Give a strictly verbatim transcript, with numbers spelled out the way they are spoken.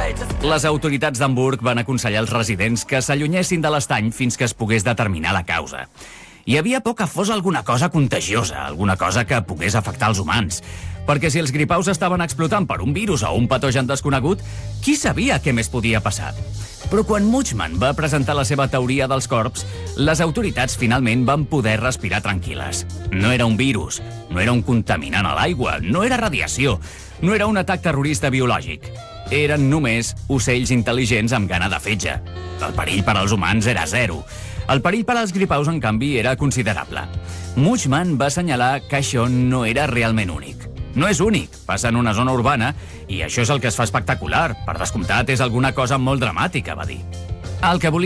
Les autoritats d'Hamburg van aconsellar als residents que s'allunyessin de l'estany fins que es pogués determinar la causa. Hi havia por que fos alguna cosa contagiosa, alguna cosa que pogués afectar els humans. Perquè si els gripaus estaven explotant per un virus o un patogen desconegut, qui sabia què més podia passar? Però quan Mutschmann va presentar la seva teoria dels corps, les autoritats finalment van poder respirar tranquil·les. No era un virus, no era un contaminant a l'aigua, no era radiació, no era un atac terrorista biològic. Eren només ocells intel·ligents amb gana de fetge. El perill per als humans era zero. El perill per als gripaus, en canvi, era considerable. Mutschmann va assenyalar que això no era realment únic. No és únic, passa en una zona urbana, i això és el que es fa espectacular. Per descomptat, és alguna cosa molt dramàtica, va dir. El que volia